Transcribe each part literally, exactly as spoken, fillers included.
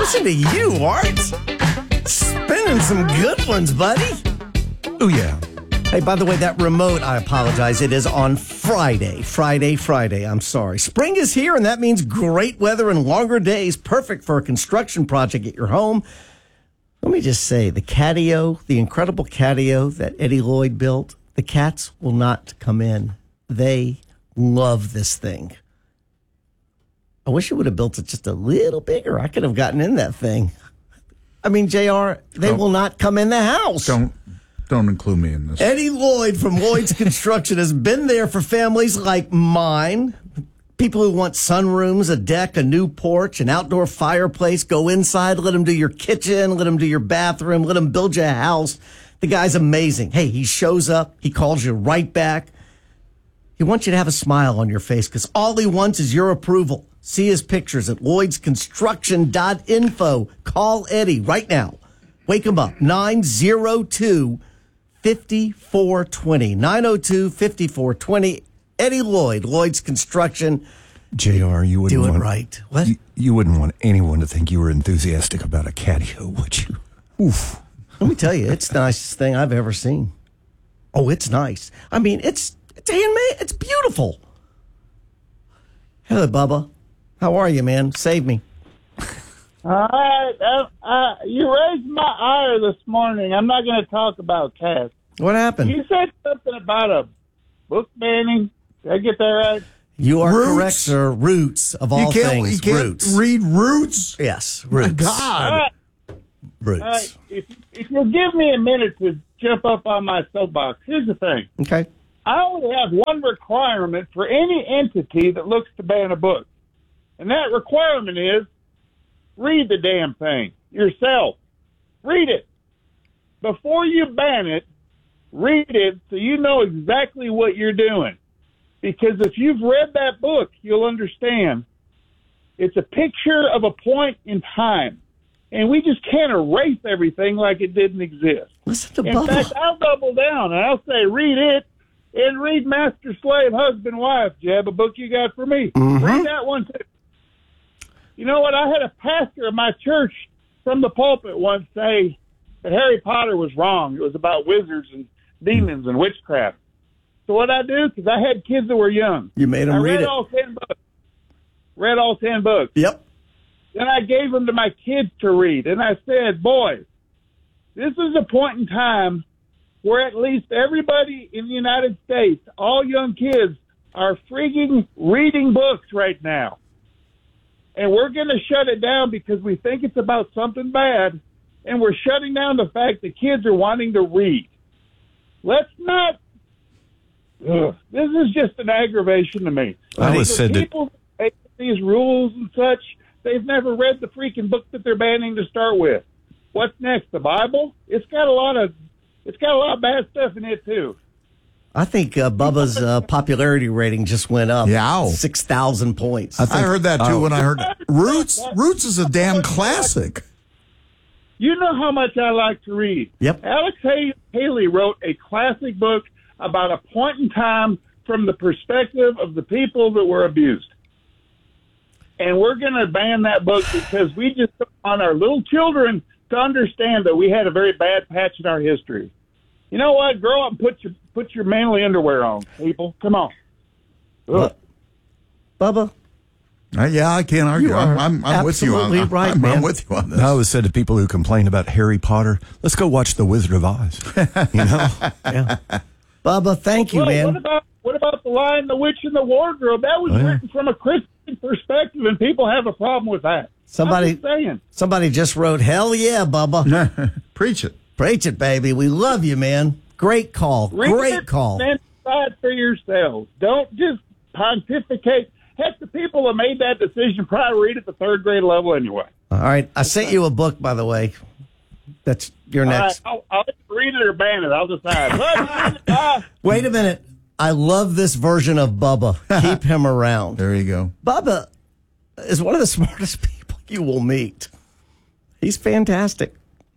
Listen to you, Art. Spinning some good ones, buddy. Oh, yeah. Hey, by the way, that remote, I apologize. It is on Friday. Friday, Friday. I'm sorry. Spring is here, and that means great weather and longer days. Perfect for a construction project at your home. Let me just say, the catio, the incredible catio that Eddie Lloyd built, the cats will not come in. They love this thing. I wish you would have built it just a little bigger. I could have gotten in that thing. I mean, J R, they Don't, will not come in the house. Don't don't include me in this. Eddie Lloyd from Lloyd's Construction has been there for families like mine. People who want sunrooms, a deck, a new porch, an outdoor fireplace. Go inside, let him do your kitchen, let him do your bathroom, let him build you a house. The guy's amazing. Hey, he shows up. He calls you right back. He wants you to have a smile on your face because all he wants is your approval. See his pictures at lloyds construction dot info. Call Eddie right now. Wake him up. nine oh two, five four two oh. nine oh two, five four two oh. Eddie Lloyd, Lloyd's Construction. J R, you wouldn't Do it want, right. What? You, you wouldn't want anyone to think you were enthusiastic about a catio, would you? Oof. Let me tell you, it's the nicest thing I've ever seen. Oh, it's nice. I mean, it's it's handmade. It's beautiful. Hello, Bubba. How are you, man? Save me. All right. Uh, uh, you raised my ire this morning. I'm not going to talk about cats. What happened? You said something about a book banning. Did I get that right? You are Roots. correct, sir. Roots of all You can't, things. you can't Roots. read Roots? Yes, My roots. God. All right. Roots. All right. If, if you'll give me a minute to jump up on my soapbox, here's the thing. Okay. I only have one requirement for any entity that looks to ban a book. And that requirement is read the damn thing yourself. Read it. Before you ban it, read it so you know exactly what you're doing. Because if you've read that book, you'll understand it's a picture of a point in time. And we just can't erase everything like it didn't exist. Listen to In Bubba. fact, I'll double down and I'll say read it and read Master Slave, Husband, Wife, Jeb, a book you got for me. Mm-hmm. Read that one too. You know what? I had a pastor of my church from the pulpit once say that Harry Potter was wrong. It was about wizards and demons and witchcraft. So what I do, because I had kids that were young, You made him I read read it. all ten books. Read all ten books. Yep. Then I gave them to my kids to read. And I said, boys, this is a point in time where at least everybody in the United States, all young kids, are freaking reading books right now. And we're going to shut it down because we think it's about something bad. And we're shutting down the fact that kids are wanting to read. Let's not. Ugh, this is just an aggravation to me. I was The said that people that make these rules and such, they've never read the freaking book that they're banning to start with. What's next? The Bible? It's got a lot of, it's got a lot of bad stuff in it too. I think uh, Bubba's uh, popularity rating just went up. Yeah. six thousand points. I, think, I heard that too Oh. when I heard Roots. Roots is a damn classic. You know how much I like to read. Yep. Alex Hay- Haley wrote a classic book about a point in time from the perspective of the people that were abused. And we're going to ban that book because we just want our little children to understand that we had a very bad patch in our history. You know what? Grow up and put your put your manly underwear on, people. Come on. Ugh. Bubba, Uh, yeah, I can't argue. You are I'm, I'm, I'm with you on absolutely I'm, right, I'm, man. I'm with you on this. I always said to people who complain about Harry Potter, let's go watch The Wizard of Oz. You know? yeah. Bubba, thank you, Well, man. what about what about the Lion, the Witch, and the Wardrobe? That was Oh, yeah. written from a Christian perspective, and people have a problem with that. Somebody- I'm just saying. Somebody just wrote, hell yeah, Bubba. Preach it. Preach it, baby. We love you, man. Great call. Read Great it call. and decide for yourselves. Don't just pontificate. Heck, the people that made that decision probably read at the third grade level anyway. All right. I sent you a book, by the way. That's your All right, next. I'll, I'll either read it or ban it. I'll decide. But, uh, Wait a minute. I love this version of Bubba. Keep him around. There you go. Bubba is one of the smartest people you will meet. He's fantastic.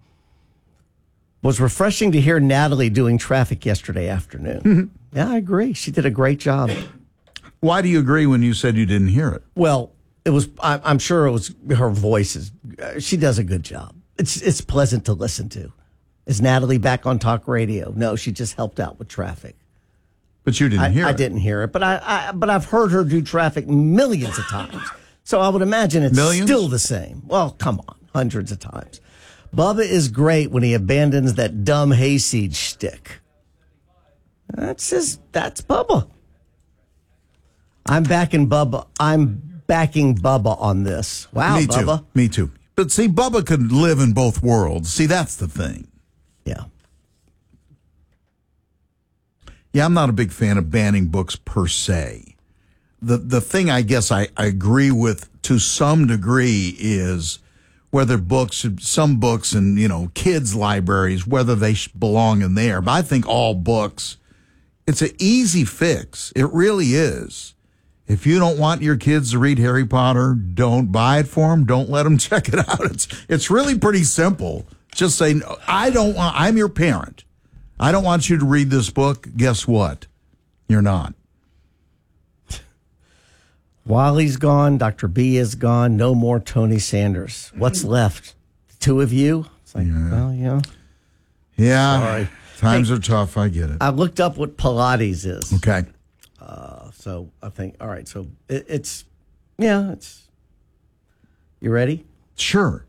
Was refreshing to hear Natalie doing traffic yesterday afternoon. Yeah, I agree. She did a great job. Why do you agree when you said you didn't hear it? Well, it was. I, I'm sure it was her voice is. Uh, she does a good job. It's it's pleasant to listen to. Is Natalie back on talk radio? No, she just helped out with traffic. But you didn't I, hear I it. I didn't hear it, but I, I but I've heard her do traffic millions of times. So I would imagine it's Millions? still the same. Well, come on, hundreds of times. Bubba is great when he abandons that dumb hayseed shtick. That's just that's Bubba. I'm backing Bubba. I'm backing Bubba on this. Wow, Me too. Bubba. Me too. But see, Bubba could live in both worlds. See, that's the thing. Yeah. Yeah, I'm not a big fan of banning books per se. The the thing I guess I, I agree with to some degree is whether books, some books and, you know, kids' libraries, whether they belong in there. But I think all books, it's an easy fix. It really is. If you don't want your kids to read Harry Potter, don't buy it for them. Don't let them check it out. It's it's really pretty simple. Just say, I don't want, I'm your parent. I don't want you to read this book. Guess what? You're not. Wally's gone. Doctor B is gone. No more Tony Sanders. What's left? The two of you? It's like, Yeah. well, yeah. Yeah. Sorry. Times Hey, are tough. I get it. I looked up what Pilates is. Okay. Uh, so I think, all right. So it, it's, yeah, it's, you ready? Sure.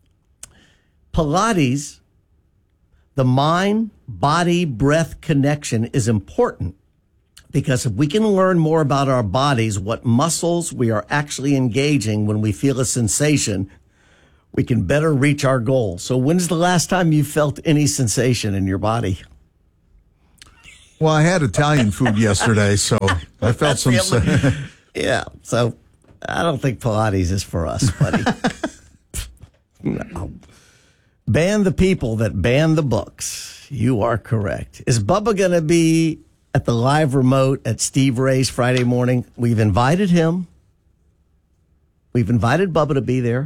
Pilates, the mind, body, breath connection is important because if we can learn more about our bodies, what muscles we are actually engaging when we feel a sensation, we can better reach our goal. So when's the last time you felt any sensation in your body? Well, I had Italian food yesterday, so I felt some. Yeah. So I don't think Pilates is for us, buddy. No. Ban the people that ban the books. You are correct. Is Bubba going to be at the live remote at Steve Ray's Friday morning? We've invited him. We've invited Bubba to be there.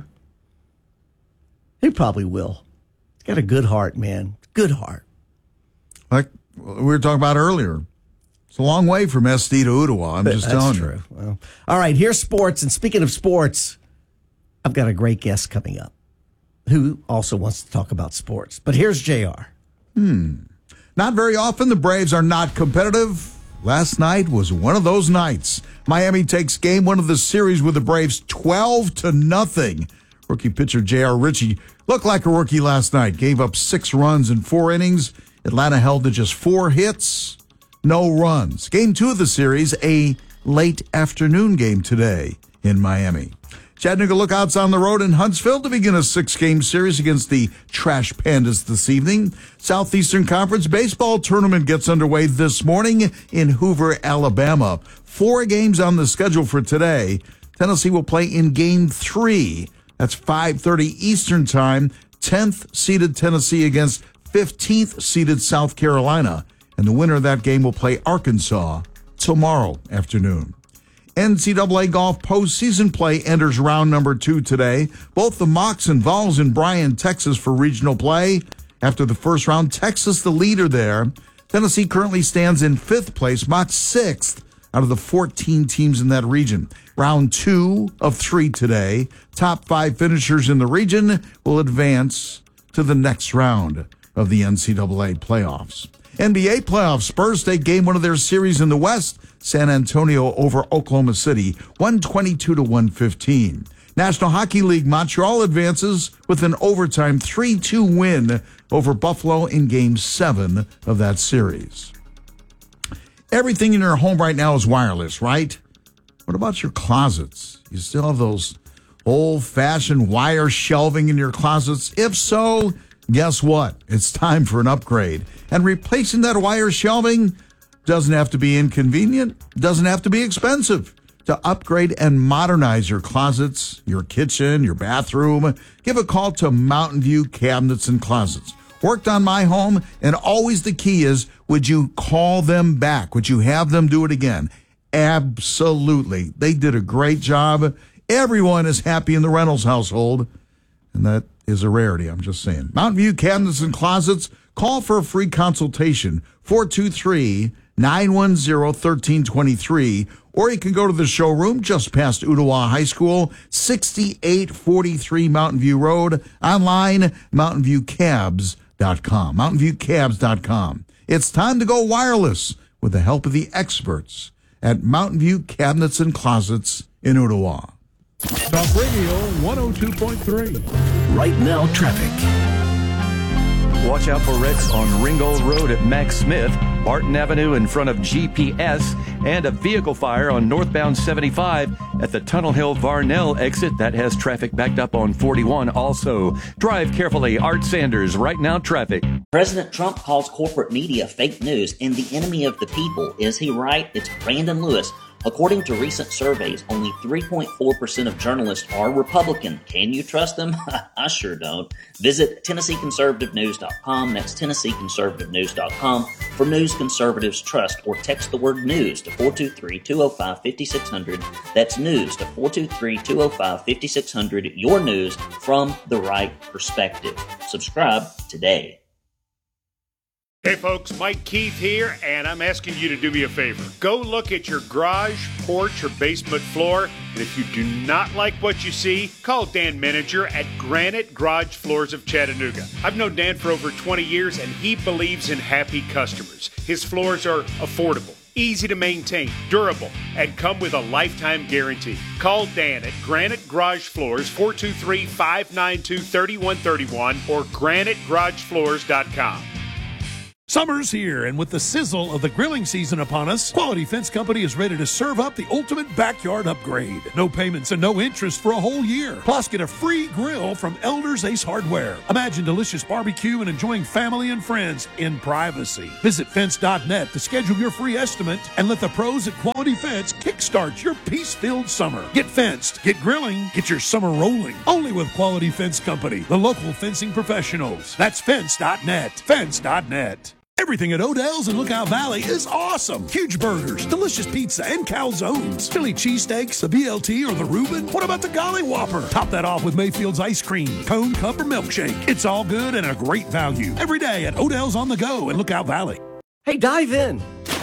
He probably will. He's got a good heart, man. Good heart. Like we were talking about earlier. It's a long way from S D to Ottawa. I'm just That's telling true. you. Well, all right, here's sports. And speaking of sports, I've got a great guest coming up who also wants to talk about sports. But here's J R. Hmm. Not very often the Braves are not competitive. Last night was one of those nights. Miami takes game one of the series with the Braves twelve to nothing. Rookie pitcher J R. Ritchie looked like a rookie last night. Gave up six runs in four innings. Atlanta held to just four hits, no runs. Game two of the series, a late afternoon game today in Miami. Chattanooga Lookouts on the road in Huntsville to begin a six-game series against the Trash Pandas this evening. Southeastern Conference baseball tournament gets underway this morning in Hoover, Alabama. Four games on the schedule for today. Tennessee will play in game three. That's five thirty Eastern time. tenth seeded Tennessee against fifteenth seeded South Carolina. And the winner of that game will play Arkansas tomorrow afternoon. N C double A golf postseason play enters round number two today. Both the Mocs and Vols in Bryan, Texas for regional play. After the first round, Texas the leader there. Tennessee currently stands in fifth place, Mocs sixth out of the fourteen teams in that region. Round two of three today. Top five finishers in the region will advance to the next round of the N C double A playoffs. N B A playoffs, Spurs take game one of their series in the West. San Antonio over Oklahoma City, one twenty-two to one fifteen. National Hockey League, Montreal advances with an overtime three two win over Buffalo in game seven of that series. Everything in your home right now is wireless, right? What about your closets? You still have those old-fashioned wire shelving in your closets? If so, guess what? It's time for an upgrade. And replacing that wire shelving doesn't have to be inconvenient, doesn't have to be expensive. To upgrade and modernize your closets, your kitchen, your bathroom, give a call to Mountain View Cabinets and Closets. Worked on my home, and always the key is, would you call them back? Would you have them do it again? Absolutely. They did a great job. Everyone is happy in the Reynolds household, and that is a rarity, I'm just saying. Mountain View Cabinets and Closets, call for a free consultation, four two three, nine one zero, one three two three. Or you can go to the showroom just past Ottawa High School, sixty-eight forty-three Mountain View Road. Online, mountain view cabs dot com. mountain view cabs dot com. It's time to go wireless with the help of the experts at Mountain View Cabinets and Closets in Ottawa. Talk Radio one oh two point three. Right now, traffic. Watch out for wrecks on Ringgold Road at Max Smith, Barton Avenue in front of G P S, and a vehicle fire on northbound seventy-five at the Tunnel Hill Varnell exit. That has traffic backed up on forty-one also. Drive carefully. Art Sanders, Right Now Traffic. President Trump calls corporate media fake news and the enemy of the people. Is he right? It's Brandon Lewis. According to recent surveys, only three point four percent of journalists are Republican. Can you trust them? I sure don't. Visit Tennessee Conservative News dot com. That's Tennessee Conservative News dot com for news conservatives trust, or text the word news to four two three, two oh five, five six zero zero. That's news to four two three, two oh five, five six zero zero. Your news from the right perspective. Subscribe today. Hey folks, Mike Keith here, and I'm asking you to do me a favor. Go look at your garage, porch, or basement floor, and if you do not like what you see, call Dan Meninger at Granite Garage Floors of Chattanooga. I've known Dan for over twenty years, and he believes in happy customers. His floors are affordable, easy to maintain, durable, and come with a lifetime guarantee. Call Dan at Granite Garage Floors, four two three, five nine two, three one three one, or granite garage floors dot com. Summer's here, and with the sizzle of the grilling season upon us, Quality Fence Company is ready to serve up the ultimate backyard upgrade. No payments and no interest for a whole year. Plus, get a free grill from Elder's Ace Hardware. Imagine delicious barbecue and enjoying family and friends in privacy. Visit fence dot net to schedule your free estimate and let the pros at Quality Fence kickstart your peace-filled summer. Get fenced, get grilling, get your summer rolling. Only with Quality Fence Company, the local fencing professionals. That's fence dot net. fence dot net. Everything at Odell's in Lookout Valley is awesome. Huge burgers, delicious pizza, and calzones. Philly cheesesteaks, the B L T, or the Reuben. What about the Golly Whopper? Top that off with Mayfield's ice cream, cone, cup, or milkshake. It's all good and a great value. Every day at Odell's on the Go in Lookout Valley. Hey, dive in.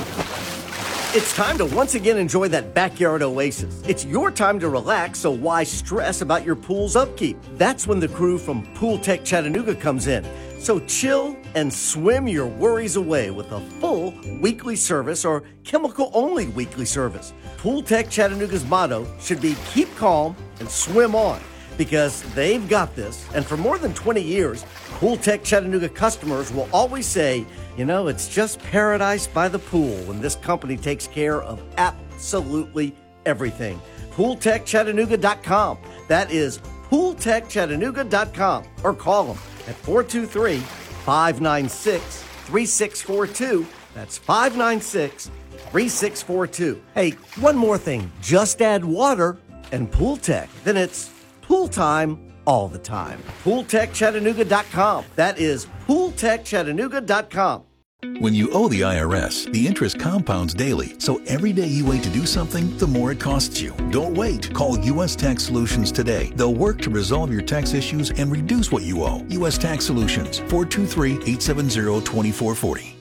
It's time to once again enjoy that backyard oasis. It's your time to relax, so why stress about your pool's upkeep? That's when the crew from Pool Tech Chattanooga comes in. So chill and swim your worries away with a full weekly service or chemical-only weekly service. Pool Tech Chattanooga's motto should be keep calm and swim on, because they've got this. And for more than twenty years, Pool Tech Chattanooga customers will always say, you know, it's just paradise by the pool when this company takes care of absolutely everything. pool tech chattanooga dot com. That is pool tech chattanooga dot com. Or call them at four two three, five nine six, three six four two. That's five nine six, three six four two. Hey, one more thing. Just add water and Pool Tech. Then it's pool time all the time. pool tech chattanooga dot com. That is pool tech chattanooga dot com. When you owe the I R S, the interest compounds daily. So every day you wait to do something, the more it costs you. Don't wait. Call U S Tax Solutions today. They'll work to resolve your tax issues and reduce what you owe. U S Tax Solutions, four two three, eight seven zero, two four four zero.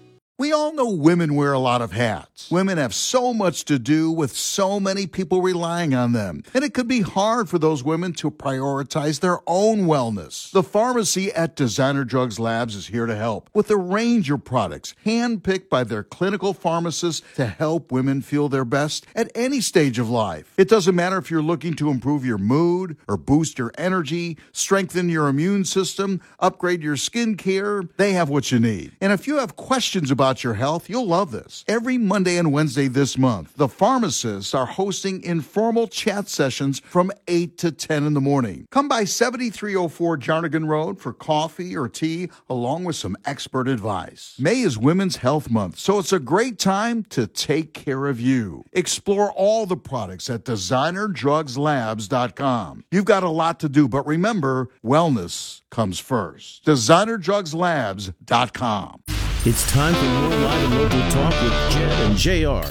We all know women wear a lot of hats. Women have so much to do with so many people relying on them. And it could be hard for those women to prioritize their own wellness. The pharmacy at Designer Drugs Labs is here to help with a range of products handpicked by their clinical pharmacists to help women feel their best at any stage of life. It doesn't matter if you're looking to improve your mood or boost your energy, strengthen your immune system, upgrade your skin care, they have what you need. And if you have questions about your health, you'll love this. Every Monday and Wednesday this month, the pharmacists are hosting informal chat sessions from eight to ten in the morning. Come by seventy-three oh four Jarnigan Road for coffee or tea, along with some expert advice. May is Women's Health Month, so it's a great time to take care of you. Explore all the products at designer drugs labs dot com. You've got a lot to do, but remember, wellness comes first. designer drugs labs dot com. It's time for more live and local talk with Jed and J R.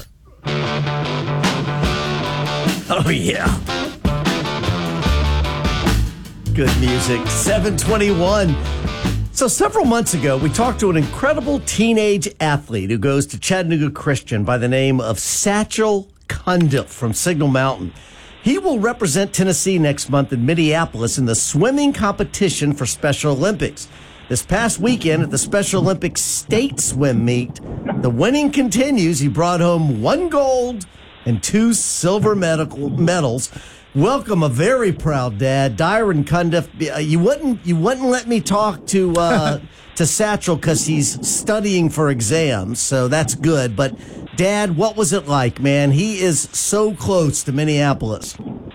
Oh, yeah. Good music. seven twenty-one. So several months ago, we talked to an incredible teenage athlete who goes to Chattanooga Christian by the name of Satchel Cundiff from Signal Mountain. He will represent Tennessee next month in Minneapolis in the swimming competition for Special Olympics. This past weekend at the Special Olympics State Swim Meet, the winning continues. He brought home one gold and two silver medical medals. Welcome, a very proud dad, Dyron Cundiff. You wouldn't you wouldn't let me talk to uh, to Satchel because he's studying for exams, so that's good. But Dad, what was it like, man? He is so close to Minneapolis.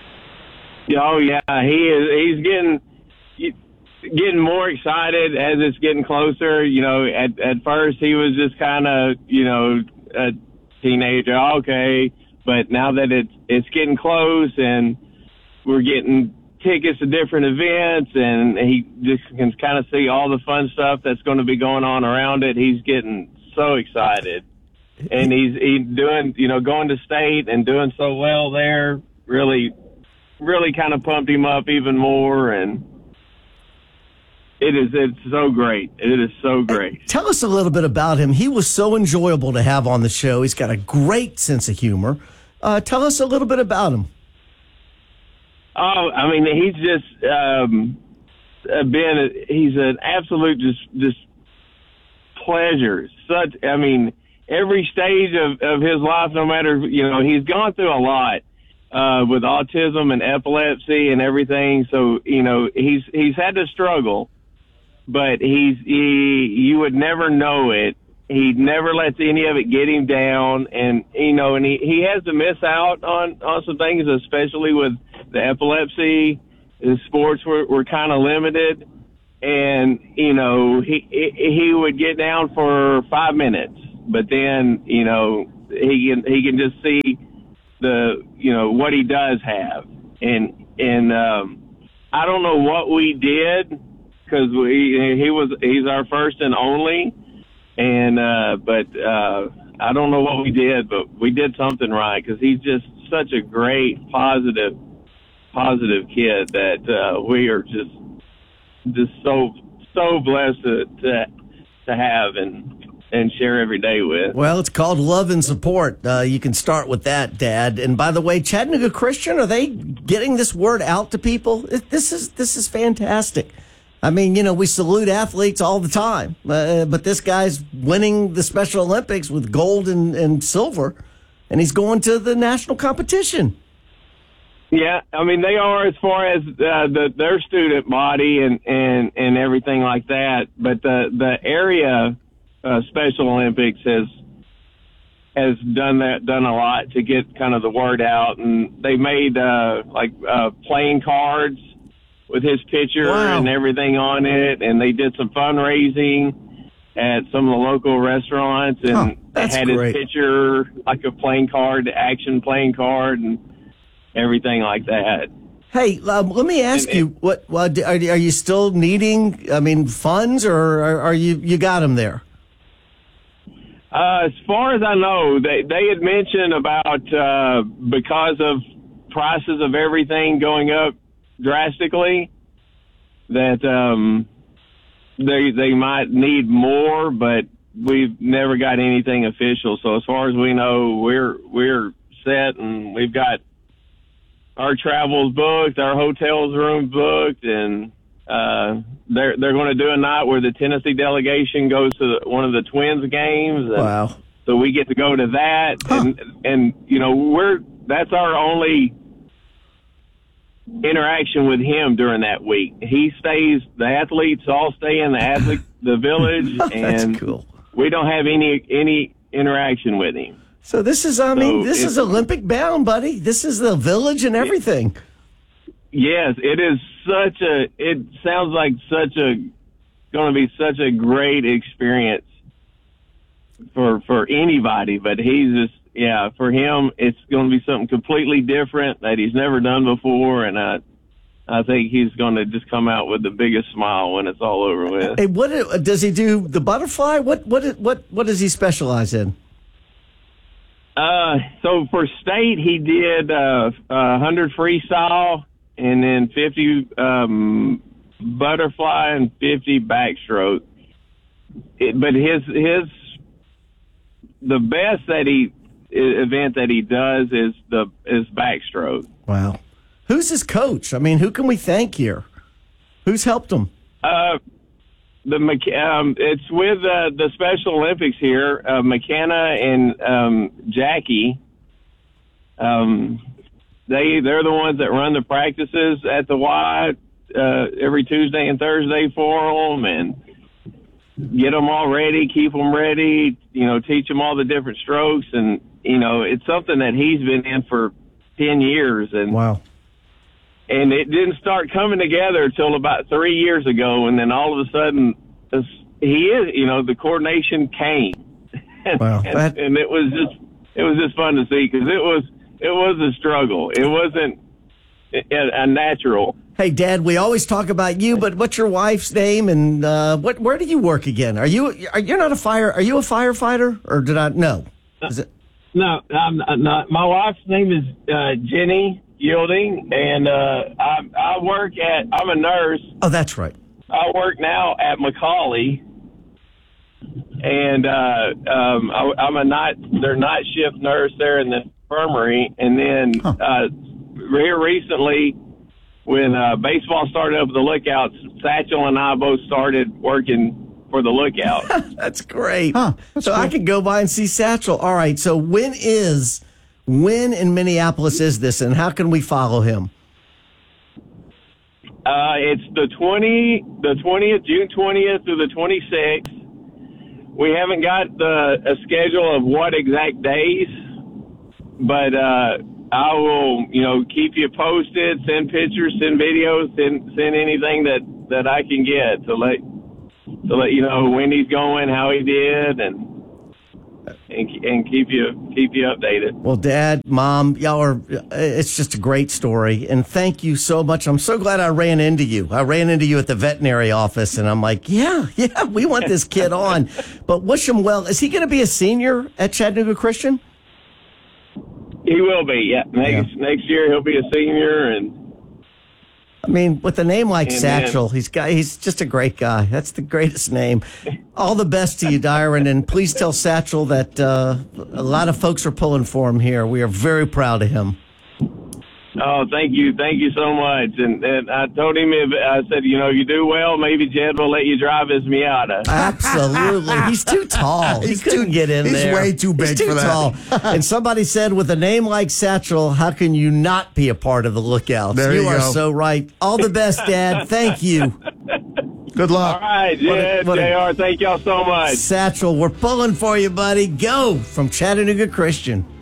Oh yeah, he is. He's getting getting more excited as it's getting closer. You know, at at first he was just kind of you know a teenager, okay, but now that it's it's getting close and we're getting tickets to different events, and he just can kind of see all the fun stuff that's going to be going on around it. He's getting so excited, and he's he's doing, you know, going to state and doing so well there. Really, really kind of pumped him up even more, and it is it's so great. It is so great. Tell us a little bit about him. He was so enjoyable to have on the show. He's got a great sense of humor. Uh, tell us a little bit about him. Oh, I mean, he's just um, been, he's an absolute just, just pleasure. Such, I mean, every stage of, of his life, no matter, you know, he's gone through a lot uh, with autism and epilepsy and everything. So, you know, he's, he's had to struggle, but he's, he, you would never know it. He never lets any of it get him down, and, you know, and he, he has to miss out on, on some things, especially with the epilepsy. His sports were, were kind of limited, and, you know, he, he would get down for five minutes, but then, you know, he can, he can just see the, you know, what he does have. And, and, um, I don't know what we did, cause we, he was, he's our first and only. And, uh, but, uh, I don't know what we did, but we did something right, because he's just such a great, positive, positive kid that, uh, we are just, just so, so blessed to, to, to have and, and share every day with. Well, it's called love and support. Uh, you can start with that, Dad. And by the way, Chattanooga Christian, are they getting this word out to people? This is, this is fantastic. I mean, you know, we salute athletes all the time, uh, but this guy's winning the Special Olympics with gold and, and silver, and he's going to the national competition. Yeah, I mean, they are as far as uh, the, their student body and, and, and everything like that, but the, the area uh, Special Olympics has has done that done a lot to get kind of the word out, and they made uh, like uh, playing cards with his picture wow. and everything on it, and they did some fundraising at some of the local restaurants, and huh, they had great. his picture, like a playing card, action playing card, and everything like that. Hey, um, let me ask and, you, what, what are, are you still needing, I mean, funds, or are, are you, you got them there? Uh, as far as I know, they, they had mentioned about, uh, because of prices of everything going up drastically, that um they they might need more, but we've never got anything official. So as far as we know, we're we're set, and we've got our travels booked, our hotels room booked, and uh they're they're going to do a night where the Tennessee delegation goes to the, one of the Twins games. And wow! So we get to go to that, huh. and and you know we're that's our only interaction with him during that week. He stays, the athletes all stay in the athlete, the village, oh, that's and cool. We don't have any any interaction with him. So this is, I so mean, this is Olympic bound, buddy. This is the village and everything. Yes, it is such a, it sounds like such a, going to be such a great experience for, for anybody, but he's just, yeah, for him, it's going to be something completely different that he's never done before, and I, I think he's going to just come out with the biggest smile when it's all over with. Hey, what does he do? The butterfly? What what what what does he specialize in? Uh, so for state, he did uh, uh, one hundred freestyle, and then fifty um, butterfly and fifty backstroke. It, but his his the best that he event that he does is the is backstroke. Wow. Who's his coach? I mean, who can we thank here? Who's helped him? Uh, the um, it's with uh, the Special Olympics here. Uh, McKenna and um, Jackie. Um, they they're the ones that run the practices at the Y uh, every Tuesday and Thursday for them, and get them all ready, keep them ready. You know, teach them all the different strokes, and you know, it's something that he's been in for ten years, and wow. And it didn't start coming together until about three years ago, and then all of a sudden, he is, you know, the coordination came, and, wow. and, and it was just, it was just fun to see because it was, it was a struggle. It wasn't a, a natural. Hey, Dad, we always talk about you, but what's your wife's name, and uh, what? Where do you work again? Are you? Are you're not a fire? Are you a firefighter, or did I? No. Is it? No, I'm not. My wife's name is uh, Jenny Yielding, and uh, I, I work at, I'm a nurse. Oh, that's right. I work now at Macaulay, and uh, um, I, I'm a night, their night shift nurse there in the infirmary, and then huh. uh, here recently, when uh, baseball started up at the Lookouts, Satchel and I both started working for the Lookout. That's great. Huh, that's so cool. I could go by and see Satchel. All right, so when is... When in Minneapolis is this, and how can we follow him? Uh, it's the twenty, the twentieth, June twentieth through the twenty-sixth. We haven't got the a schedule of what exact days, but uh, I will, you know, keep you posted. Send pictures, send videos, send send anything that, that I can get to let to let you know when he's going, how he did, and. And, and keep you keep you updated. Well, Dad, Mom, y'all are, it's just a great story. And thank you so much. I'm so glad I ran into you. I ran into you at the veterinary office, and I'm like, yeah, yeah, we want this kid on. But wish him well. Is he going to be a senior at Chattanooga Christian? He will be, yeah. Next, yeah. next year he'll be a senior. And I mean, with a name like and Satchel, then, he's got, he's just a great guy. That's the greatest name. All the best to you, Dyron, and please tell Satchel that uh, a lot of folks are pulling for him here. We are very proud of him. Oh, thank you. Thank you so much. And, and I told him, if I said, you know, you do well, maybe Jed will let you drive his Miata. Absolutely. He's too tall. He's he couldn't too, get in he's there. He's way too big he's too for tall. that. And somebody said, with a name like Satchel, how can you not be a part of the Lookouts? There you, you are go. so right. All the best, Dad. Thank you. Good luck. All right, Jed, J R, thank y'all so much. Satchel, we're pulling for you, buddy. Go from Chattanooga Christian.